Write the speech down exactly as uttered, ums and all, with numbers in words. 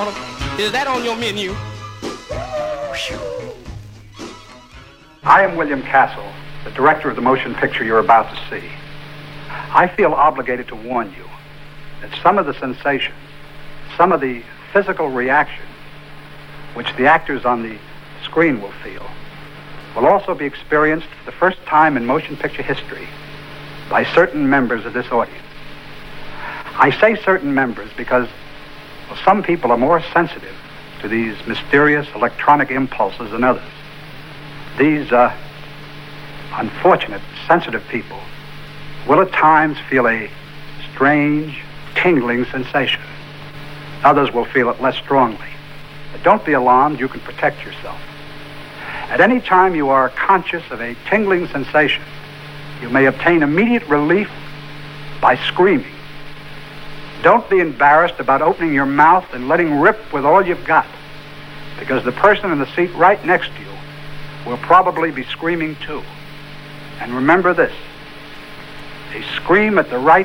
Is that on your menu? I am William Castle, the director of the motion picture you're about to see. I feel obligated to warn you that some of the sensations, some of the physical reaction which the actors on the screen will feel will also be experienced for the first time in motion picture history by certain members of this audience. I say certain members because well, some people are more sensitive to these mysterious electronic impulses than others. These uh, unfortunate, sensitive people will at times feel a strange, tingling sensation. Others will feel it less strongly. But don't be alarmed, you can protect yourself. At any time you are conscious of a tingling sensation, you may obtain immediate relief by screaming. Don't be embarrassed about opening your mouth and letting rip with all you've got, because the person in the seat right next to you will probably be screaming too. And remember this, a scream at the right